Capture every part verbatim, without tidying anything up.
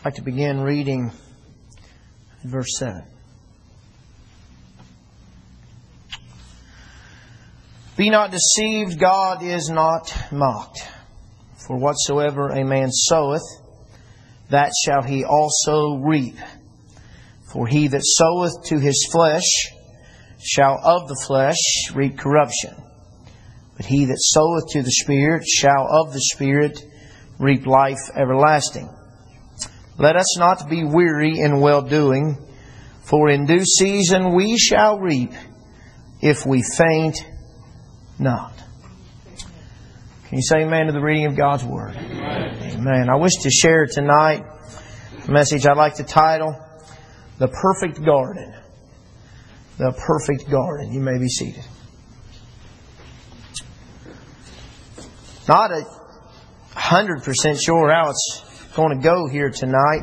I'd like to begin reading verse seven. Be not deceived, God is not mocked. For whatsoever a man soweth, that shall he also reap. For he that soweth to his flesh shall of the flesh reap corruption. But he that soweth to the Spirit shall of the Spirit reap life everlasting. Let us not be weary in well-doing, for in due season we shall reap, if we faint not. Can you say amen to the reading of God's Word? Amen. Amen. I wish to share tonight a message I'd like to title, The Perfect Garden. The Perfect Garden. You may be seated. Not a hundred percent sure how it's going to go here tonight.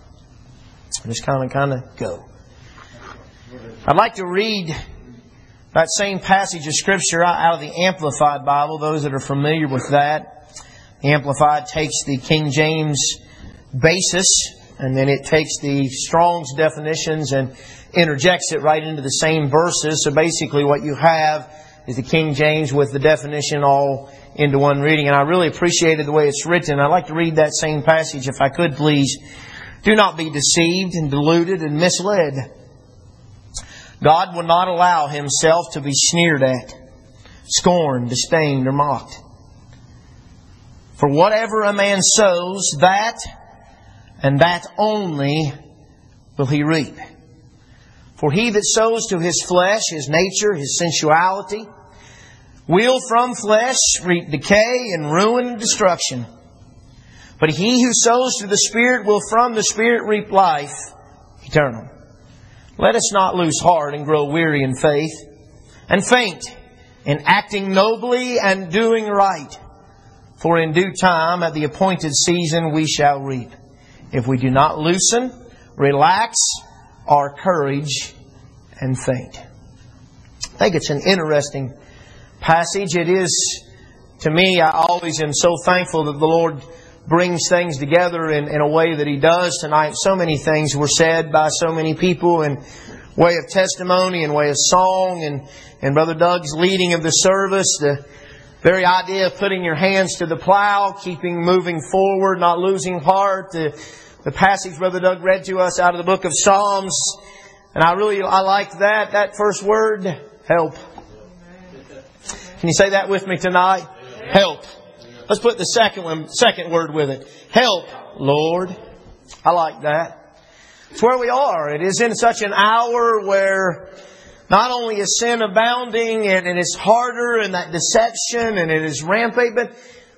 Just kind of, kind of go. I'd like to read that same passage of Scripture out of the Amplified Bible, those that are familiar with that. The Amplified takes the King James basis, and then it takes the Strong's definitions and interjects it right into the same verses. So basically what you have is the King James with the definition all into one reading. And I really appreciated the way it's written. I'd like to read that same passage if I could, please. Do not be deceived and deluded and misled. God will not allow Himself to be sneered at, scorned, disdained, or mocked. For whatever a man sows, that and that only will he reap. For he that sows to his flesh, his nature, his sensuality, will from flesh reap decay and ruin and destruction. But he who sows to the Spirit will from the Spirit reap life eternal. Let us not lose heart and grow weary in faith, and faint in acting nobly and doing right. For in due time, at the appointed season, we shall reap, if we do not loosen, relax our courage, and faint. I think it's an interesting passage. It is, to me, I always am so thankful that the Lord brings things together in, in a way that He does tonight. So many things were said by so many people in way of testimony and way of song, and, and Brother Doug's leading of the service, the very idea of putting your hands to the plow, keeping moving forward, not losing heart, the, the passage Brother Doug read to us out of the book of Psalms. And I really, I like that, that first word, help. Can you say that with me tonight? Help. Let's put the second one, second word with it. Help, Lord. I like that. It's where we are. It is in such an hour where not only is sin abounding and it is harder and that deception and it is rampant, but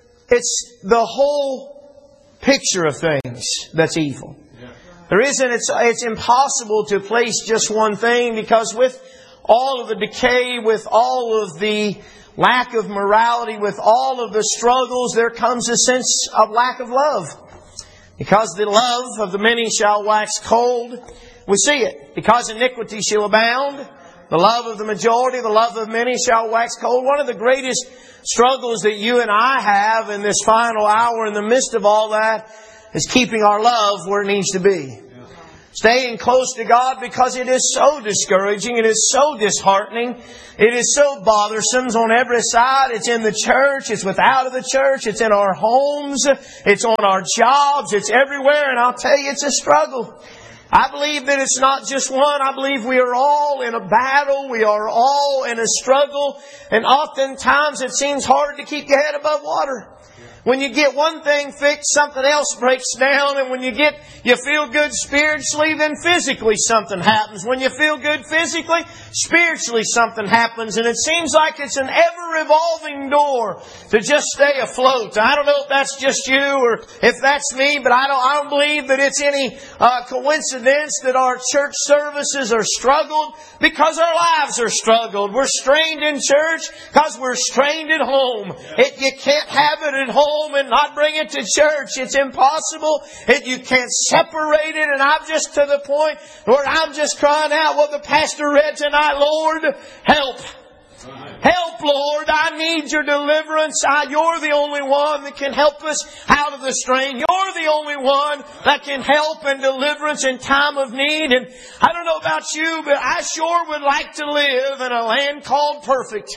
it's the whole picture of things that's evil. There isn't, it's, it's impossible to place just one thing, because with all of the decay, with all of the lack of morality, with all of the struggles, there comes a sense of lack of love. Because the love of the many shall wax cold. We see it. Because iniquity shall abound, the love of the majority, the love of many shall wax cold. One of the greatest struggles that you and I have in this final hour, in the midst of all that, is keeping our love where it needs to be. Staying close to God, because it is so discouraging. It is so disheartening. It is so bothersome on every side. It's in the church. It's without of the church. It's in our homes. It's on our jobs. It's everywhere. And I'll tell you, it's a struggle. I believe that it's not just one. I believe we are all in a battle. We are all in a struggle. And oftentimes it seems hard to keep your head above water. When you get one thing fixed, something else breaks down. And when you get, you feel good spiritually, then physically something happens. When you feel good physically, spiritually something happens. And it seems like it's an ever-revolving door to just stay afloat. I don't know if that's just you or if that's me, but I don't, I don't believe that it's any uh, coincidence that our church services are struggled, because our lives are struggled. We're strained in church because we're strained at home. It, you can't have it at home and not bring it to church. It's impossible. It, you can't separate it. And I'm just to the point where I'm just crying out what the pastor read tonight. Lord, help. Help, Lord. I need your deliverance. I, you're the only one that can help us out of the strain. You're the only one that can help and deliverance in time of need. And I don't know about you, but I sure would like to live in a land called perfect.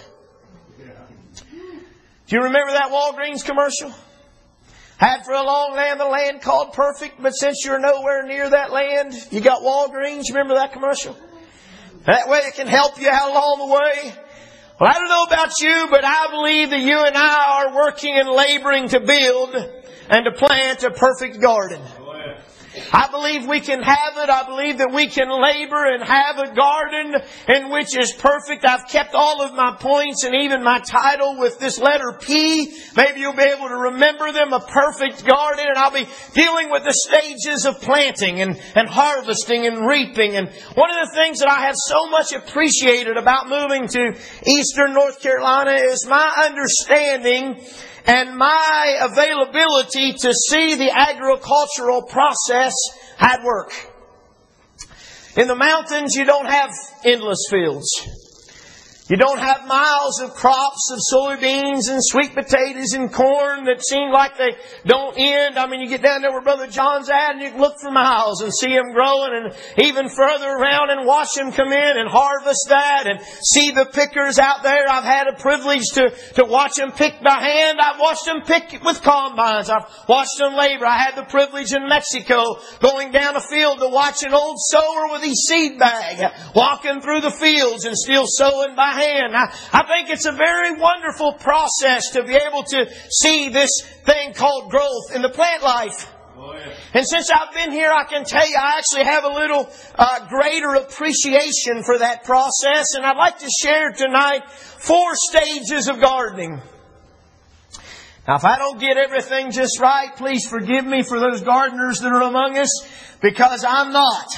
Do you remember that Walgreens commercial? Had for a long land the land called perfect, but since you're nowhere near that land, you got Walgreens. Remember that commercial? That way it can help you out along the way. Well, I don't know about you, but I believe that you and I are working and laboring to build and to plant a perfect garden. I believe we can have it. I believe that we can labor and have a garden in which is perfect. I've kept all of my points and even my title with this letter P. Maybe you'll be able to remember them. A perfect garden. And I'll be dealing with the stages of planting and, and harvesting and reaping. And one of the things that I have so much appreciated about moving to Eastern North Carolina is my understanding and my availability to see the agricultural process at work. In the mountains, you don't have endless fields. You don't have miles of crops of soybeans and sweet potatoes and corn that seem like they don't end. I mean, you get down there where Brother John's at and you can look for miles and see them growing, and even further around and watch them come in and harvest that and see the pickers out there. I've had a privilege to, to watch them pick by hand. I've watched them pick with combines. I've watched them labor. I had the privilege in Mexico going down a field to watch an old sower with his seed bag walking through the fields and still sowing by hand. I, I think it's a very wonderful process to be able to see this thing called growth in the plant life. Oh, yeah. And since I've been here, I can tell you I actually have a little uh, greater appreciation for that process. And I'd like to share tonight four stages of gardening. Now, if I don't get everything just right, please forgive me for those gardeners that are among us, because I'm not.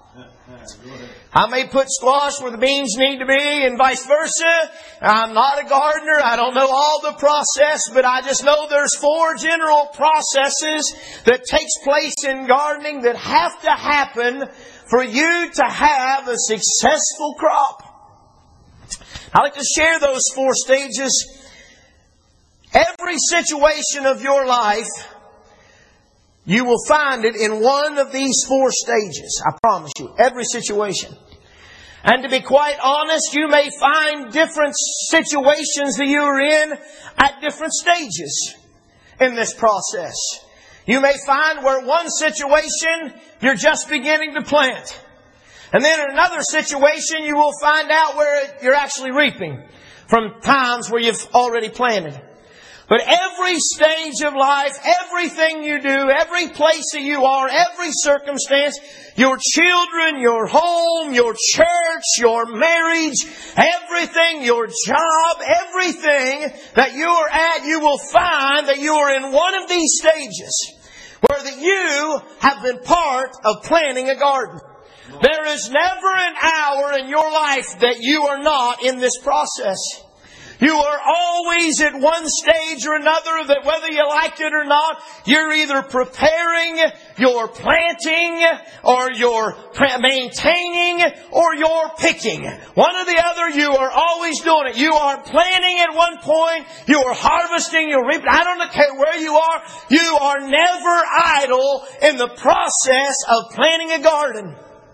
I may put squash where the beans need to be and vice versa. I'm not a gardener. I don't know all the process, but I just know there's four general processes that takes place in gardening that have to happen for you to have a successful crop. I'd like to share those four stages. Every situation of your life, you will find it in one of these four stages. I promise you. Every situation. And to be quite honest, you may find different situations that you are in at different stages in this process. You may find where one situation you're just beginning to plant. And then in another situation you will find out where you're actually reaping from times where you've already planted. But every stage of life, everything you do, every place that you are, every circumstance, your children, your home, your church, your marriage, everything, your job, everything that you are at, you will find that you are in one of these stages where that you have been part of planting a garden. There is never an hour in your life that you are not in this process. You are always at one stage or another that whether you like it or not, you're either preparing, you're planting, or you're maintaining, or you're picking. One or the other, you are always doing it. You are planting at one point, you are harvesting, you're reaping. I don't care where you are, you are never idle in the process of planting a garden.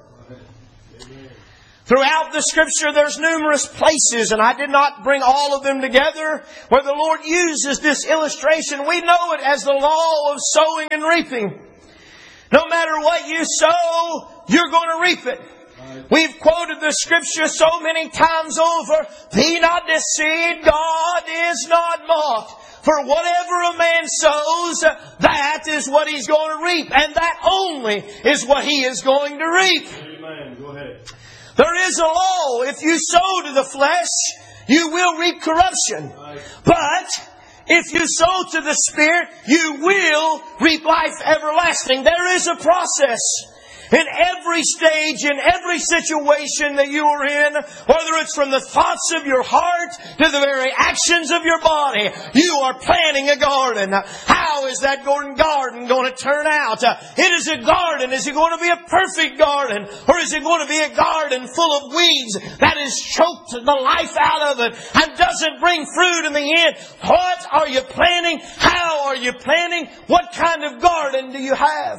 Throughout the Scripture, there's numerous places, and I did not bring all of them together, where the Lord uses this illustration. We know it as the law of sowing and reaping. No matter what you sow, you're going to reap it. We've quoted the Scripture so many times over. Be not deceived, God is not mocked. For whatever a man sows, that is what he's going to reap. And that only is what he is going to reap. Amen. Go ahead. There is a law. If you sow to the flesh, you will reap corruption. But if you sow to the Spirit, you will reap life everlasting. There is a process. In every stage, in every situation that you are in, whether it's from the thoughts of your heart to the very actions of your body, you are planting a garden. How is that garden going to turn out? It is a garden. Is it going to be a perfect garden? Or is it going to be a garden full of weeds that has choked the life out of it and doesn't bring fruit in the end? What are you planting? How are you planting? What kind of garden do you have?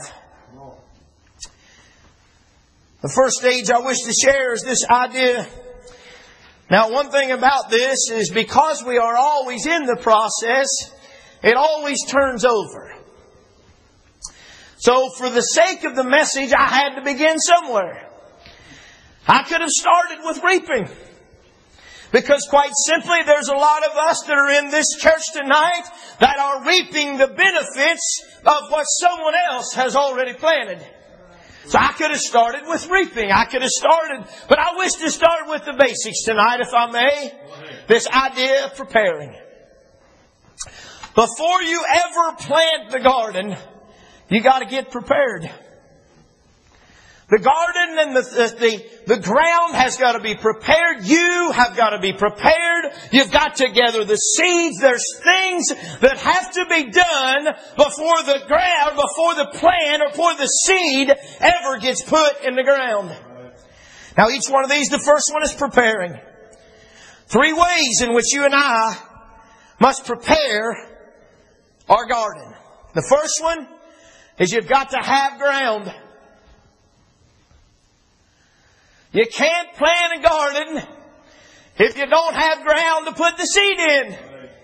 The first stage I wish to share is this idea. Now, one thing about this is because we are always in the process, it always turns over. So, for the sake of the message, I had to begin somewhere. I could have started with reaping. Because quite simply, there's a lot of us that are in this church tonight that are reaping the benefits of what someone else has already planted. So I could have started with reaping. I could have started, but I wish to start with the basics tonight, if I may. This idea of preparing. Before you ever plant the garden, you got to get prepared. The garden and the, the, the ground has got to be prepared. You have got to be prepared. You've got to gather the seeds. There's things that have to be done before the ground, before the plant or before the seed ever gets put in the ground. Now each one of these, the first one is preparing. Three ways in which you and I must prepare our garden. The first one is you've got to have ground. You can't plant a garden if you don't have ground to put the seed in.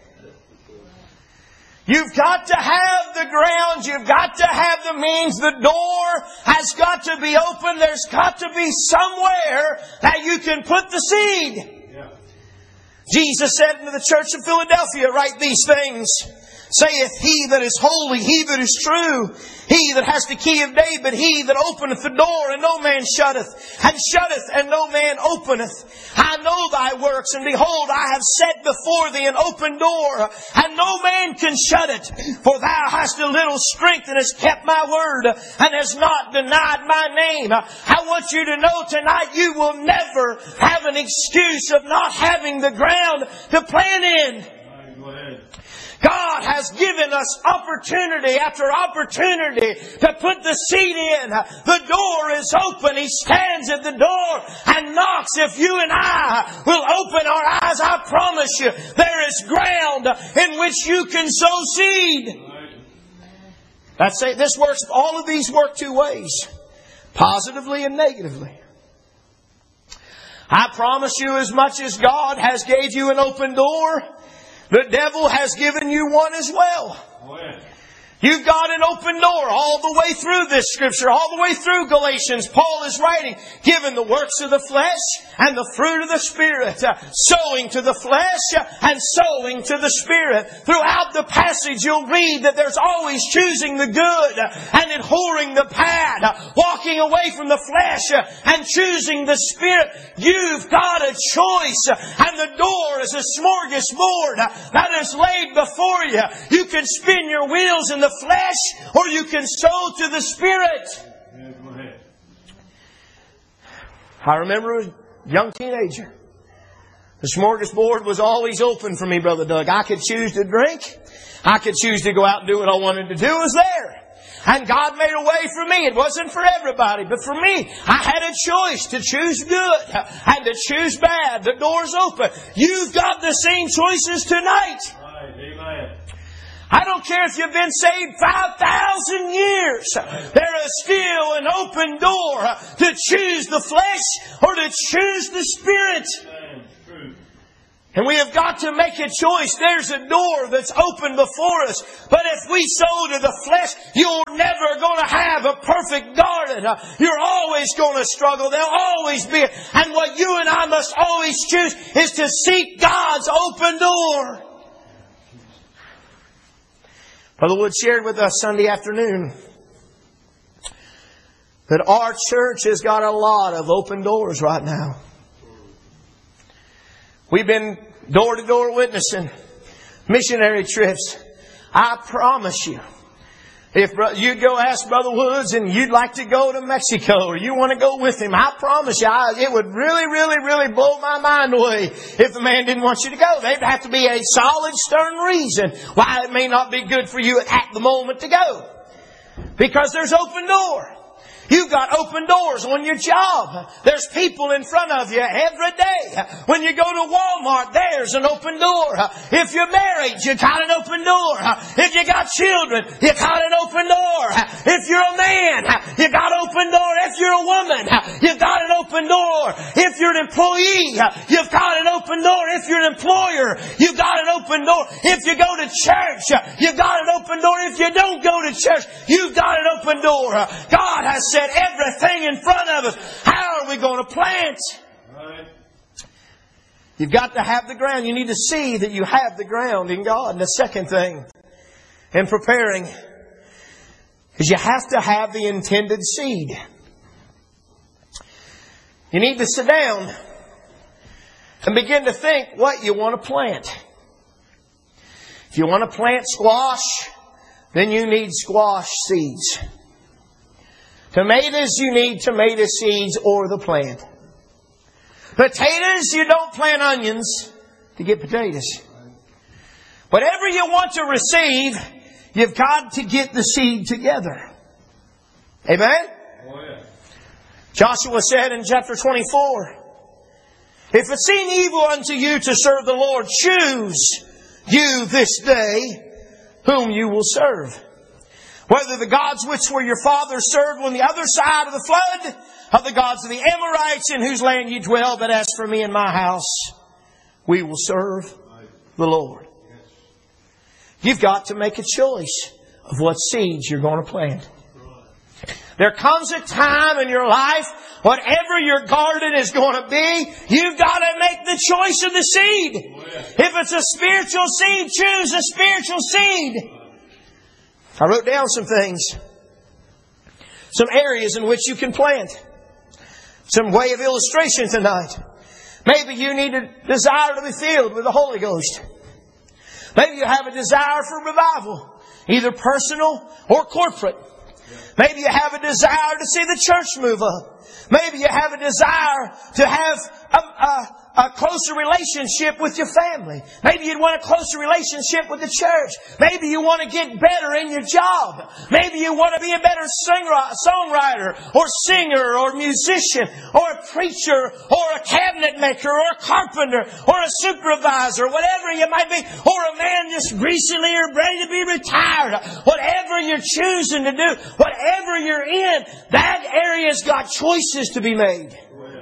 You've got to have the ground. You've got to have the means. The door has got to be open. There's got to be somewhere that you can put the seed. Yeah. Jesus said to the church of Philadelphia, write these things. Saith he that is holy, he that is true, he that has the key of David, he that openeth the door, and no man shutteth, and shutteth, and no man openeth. I know thy works, and behold, I have set before thee an open door, and no man can shut it. For thou hast a little strength, and hast kept my word, and hast not denied my name. I want you to know tonight, you will never have an excuse of not having the ground to plant in. Go ahead. God has given us opportunity after opportunity to put the seed in. The door is open. He stands at the door and knocks. If you and I will open our eyes, I promise you, there is ground in which you can sow seed. That's it. This works. All of these work two ways, positively and negatively. I promise you, as much as God has gave you an open door, the devil has given you one as well. Oh, yeah. You've got an open door all the way through this Scripture, all the way through Galatians. Paul is writing, given the works of the flesh and the fruit of the Spirit, uh, sowing to the flesh and sowing to the Spirit. Throughout the passage you'll read that there's always choosing the good and abhorring the bad, uh, walking away from the flesh uh, and choosing the Spirit. You've got a choice, uh, and the door is a smorgasbord uh, that is laid before you. You can spin your wheels in the flesh, or you can sow to the Spirit. Yeah, go ahead. I remember as a young teenager, the smorgasbord was always open for me, Brother Doug. I could choose to drink. I could choose to go out and do what I wanted to do. It was there. And God made a way for me. It wasn't for everybody, but for me, I had a choice to choose good and to choose bad. The door's open. You've got the same choices tonight. Right. Amen. I don't care if you've been saved five thousand years. There is still an open door to choose the flesh or to choose the Spirit. And we have got to make a choice. There's a door that's open before us. But if we sow to the flesh, you're never going to have a perfect garden. You're always going to struggle. There'll always be. And what you and I must always choose is to seek God's open door. Brother Wood shared with us Sunday afternoon that our church has got a lot of open doors right now. We've been door-to-door witnessing, missionary trips. I promise you, If you'd go ask Brother Woods and you'd like to go to Mexico or you want to go with him, I promise you, I, it would really, really, really blow my mind away if the man didn't want you to go. There'd have to be a solid, stern reason why it may not be good for you at the moment to go. Because there's open door. You've got open doors on your job. There's people in front of you every day. When you go to Walmart, there's an open door. If you're married, you got an open door. If you got children, you got an open door. If you're a man, you got open door. If you're a woman, you got an open door. If you're an employee, you've got an open door. If you're an employer, you've got an open door. If you go to church, you've got an open door. If you don't go to church, you've got an open door. God has said everything in front of us. How are we going to plant? Right. You've got to have the ground. You need to see that you have the ground in God. And the second thing in preparing is you have to have the intended seed. You need to sit down and begin to think what you want to plant. If you want to plant squash, then you need squash seeds. Tomatoes, you need tomato seeds or the plant. Potatoes, you don't plant onions to get potatoes. Whatever you want to receive, you've got to get the seed together. Amen? Oh, yeah. Joshua said in chapter twenty-four, if it seem evil unto you to serve the Lord, choose you this day whom you will serve. Whether the gods which were your fathers served on the other side of the flood, of the gods of the Amorites in whose land ye dwell, but as for me and my house, we will serve the Lord. You've got to make a choice of what seeds you're going to plant. There comes a time in your life, whatever your garden is going to be, you've got to make the choice of the seed. If it's a spiritual seed, choose a spiritual seed. I wrote down some things. Some areas in which you can plant. Some way of illustration tonight. Maybe you need a desire to be filled with the Holy Ghost. Maybe you have a desire for revival. Either personal or corporate. Maybe you have a desire to see the church move up. Maybe you have a desire to have a, a A closer relationship with your family. Maybe you'd want a closer relationship with the church. Maybe you want to get better in your job. Maybe you want to be a better singer, songwriter or singer or musician or a preacher or a cabinet maker or a carpenter or a supervisor, whatever you might be, or a man just recently or ready to be retired. Whatever you're choosing to do, whatever you're in, that area's got choices to be made.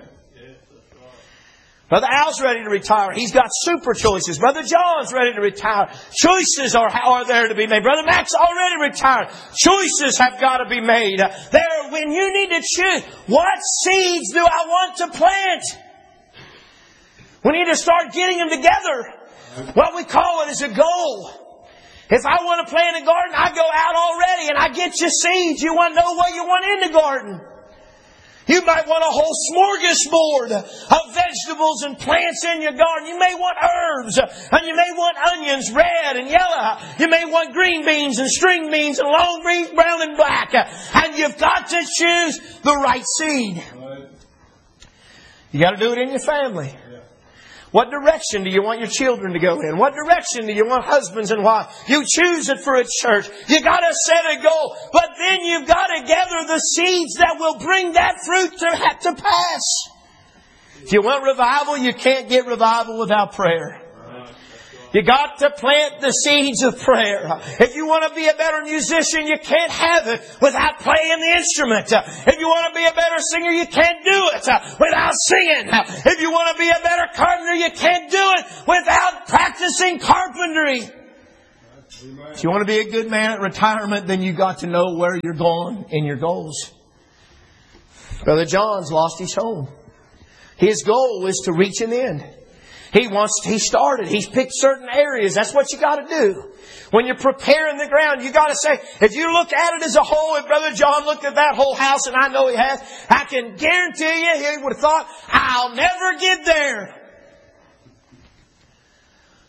Brother Al's ready to retire. He's got super choices. Brother John's ready to retire. Choices are, are there to be made. Brother Mac's already retired. Choices have got to be made. There, when you need to choose, what seeds do I want to plant? We need to start getting them together. What we call it is a goal. If I want to plant a garden, I go out already and I get you seeds. You want to know what you want in the garden. You might want a whole smorgasbord of vegetables and plants in your garden. You may want herbs, and you may want onions, red and yellow. You may want green beans and string beans and long greens, brown and black. And you've got to choose the right seed. You got to do it in your family. What direction do you want your children to go in? What direction do you want husbands and wives? You choose it for a church. You got to set a goal. But then you've got to gather the seeds that will bring that fruit to, to pass. If you want revival, you can't get revival without prayer. You got to plant the seeds of prayer. If you want to be a better musician, you can't have it without playing the instrument. If you want to be a better singer, you can't do it without singing. If you want to be a better carpenter, you can't do it without practicing carpentry. If you want to be a good man at retirement, then you got to know where you're going in your goals. Brother John's lost his home. His goal is to reach an end. He wants, he started, he's picked certain areas. That's what you got to do. When you're preparing the ground, you got to say, if you look at it as a whole, if Brother John looked at that whole house, and I know he has, I can guarantee you he would have thought, I'll never get there.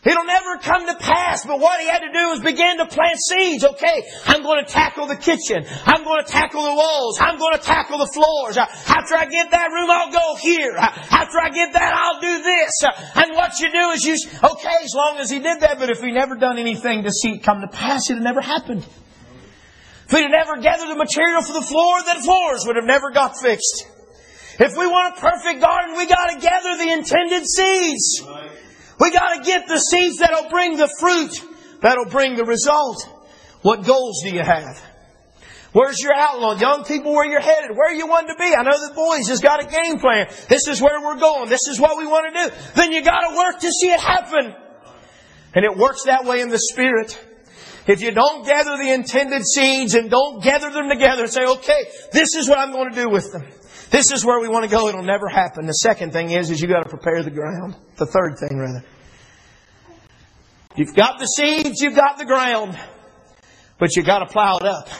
It'll never come to pass. But what he had to do was begin to plant seeds. Okay, I'm going to tackle the kitchen. I'm going to tackle the walls. I'm going to tackle the floors. After I get that room, I'll go here. After I get that, I'll do this. And what you do is you, okay, as long as he did that, but if we never done anything to see it come to pass, it had never happened. If we'd have never gathered the material for the floor, the floors would have never got fixed. If we want a perfect garden, we got to gather the intended seeds. We got to get the seeds that'll bring the fruit, that'll bring the result. What goals do you have? Where's your outline? Young people, where you're headed, where you want to be. I know the boys has got a game plan. This is where we're going. This is what we want to do. Then you got to work to see it happen. And it works that way in the Spirit. If you don't gather the intended seeds and don't gather them together and say, okay, this is what I'm going to do with them. This is where we want to go. It'll never happen. The second thing is, is you got to prepare the ground. The third thing, rather. You've got the seeds, you've got the ground, but you got to plow it up.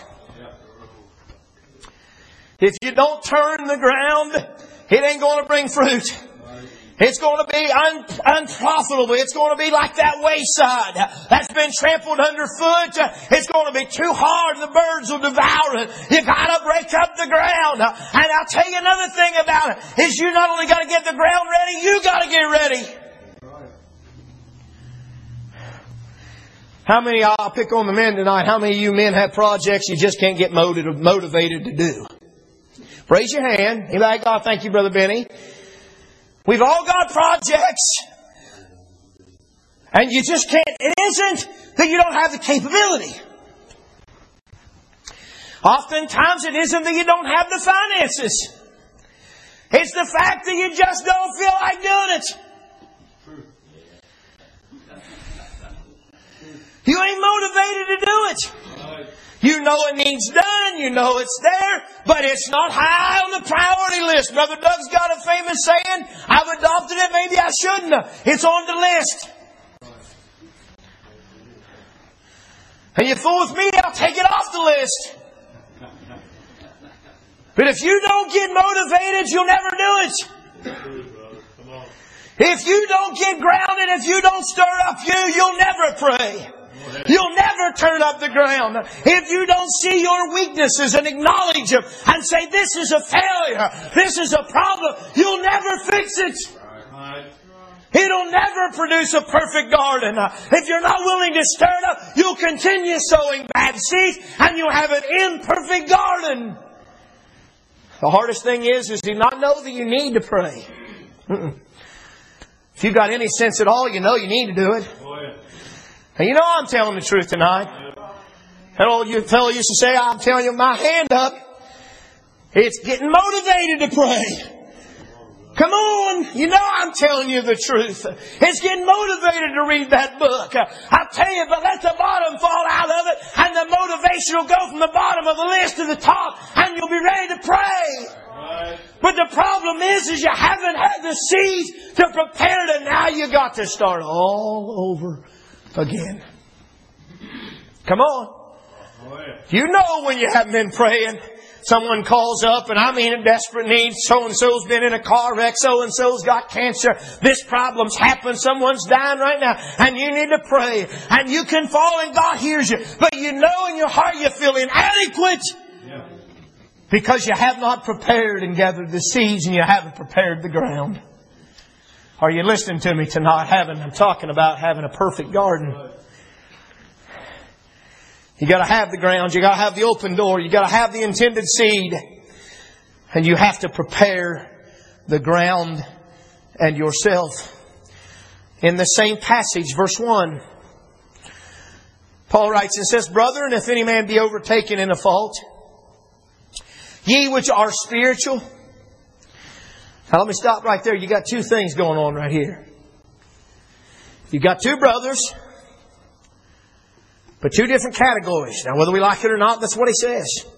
If you don't turn the ground, it ain't going to bring fruit. It's going to be un- unprofitable. It's going to be like that wayside that's been trampled underfoot. It's going to be too hard. The birds will devour it. You've got to break up the ground. And I'll tell you another thing about it, is you not only got to get the ground ready, you got to get ready. How many, I'll pick on the men tonight, how many of you men have projects you just can't get motivated to do? Raise your hand. Anybody? God, thank you, Brother Benny. We've all got projects. And you just can't, it isn't that you don't have the capability. Oftentimes it isn't that you don't have the finances. It's the fact that you just don't feel like doing it. You ain't motivated to do it. You know it needs done. You know it's there. But it's not high on the priority list. Brother Doug's got a famous saying. I've adopted it. Maybe I shouldn't have. It's on the list. And you fool with me, I'll take it off the list. But if you don't get motivated, you'll never do it. If you don't get grounded, if you don't stir up you, you'll never pray. You'll never turn up the ground. If you don't see your weaknesses and acknowledge them and say, this is a failure, this is a problem, you'll never fix it. It'll never produce a perfect garden. If you're not willing to stir it up, you'll continue sowing bad seeds and you'll have an imperfect garden. The hardest thing is, is to not know that you need to pray. Mm-mm. If you've got any sense at all, you know you need to do it. And you know I'm telling the truth tonight. That old fellow used to say, I'm telling you my hand up. It's getting motivated to pray. Come on. You know I'm telling you the truth. It's getting motivated to read that book. I'll tell you, but let the bottom fall out of it and the motivation will go from the bottom of the list to the top and you'll be ready to pray. Right. But the problem is, is you haven't had the seeds to prepare it and now you got to start all over again. Come on. You know when you haven't been praying. Someone calls up and I'm in a desperate need. So-and-so's been in a car wreck. So-and-so's got cancer. This problem's happened. Someone's dying right now. And you need to pray. And you can fall and God hears you. But you know in your heart you feel inadequate. Yeah. Because you have not prepared and gathered the seeds and you haven't prepared the ground. Are you listening to me tonight? Having, I'm talking about having a perfect garden. You got to have the ground. You got to have the open door. You got to have the intended seed. And you have to prepare the ground and yourself. In the same passage, verse one, Paul writes and says, Brethren, if any man be overtaken in a fault, ye which are spiritual. Now let me stop right there. You got two things going on right here. You got two brothers. But two different categories. Now, whether we like it or not, that's what he says.